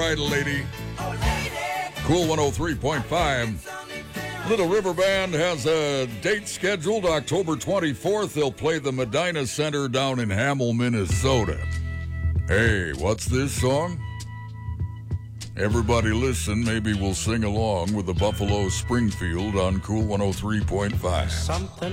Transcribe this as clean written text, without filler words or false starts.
right, lady. Cool 103.5. Little River Band has a date scheduled October 24th. They'll play the Medina Center down in Hamel, Minnesota. Hey, what's this song? Everybody listen. Maybe we'll sing along with the Buffalo Springfield on Cool 103.5. Something